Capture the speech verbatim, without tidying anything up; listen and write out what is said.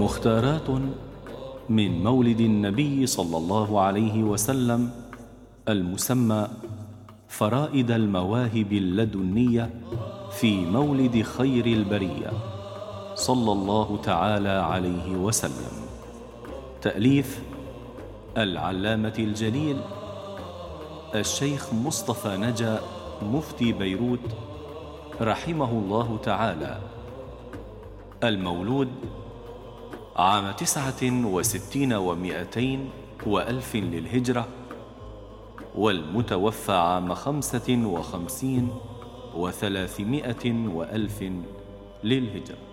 مختارات من مولد النبي صلى الله عليه وسلم المسمى فرائد المواهب اللدنية في مولد خير البرية صلى الله تعالى عليه وسلم. تأليف العلامة الجليل الشيخ مصطفى نجا مفتي بيروت رحمه الله تعالى. المولود عام تسعة وستين ومائتين وألف للهجرة، والمتوفى عام خمسة وخمسين وثلاثمائة وألف للهجرة.